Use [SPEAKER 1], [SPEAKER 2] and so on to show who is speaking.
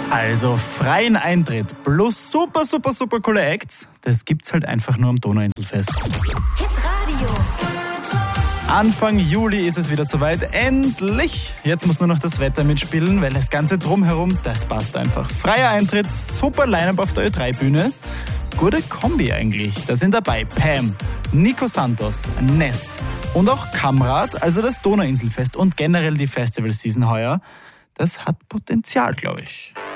[SPEAKER 1] Also freien Eintritt plus super coole Acts, das gibt's halt einfach nur am Donauinselfest.
[SPEAKER 2] Hitradio.
[SPEAKER 1] Anfang Juli ist es wieder soweit. Endlich! Jetzt muss nur noch das Wetter mitspielen, weil das Ganze drumherum, das passt einfach. Freier Eintritt, super Line-Up auf der Ö3-Bühne. Gute Kombi eigentlich. Da sind dabei Pam, Nico Santos, Ness und auch Kamrat, also das Donauinselfest und generell die Festival-Season heuer. Das hat Potenzial, glaube ich.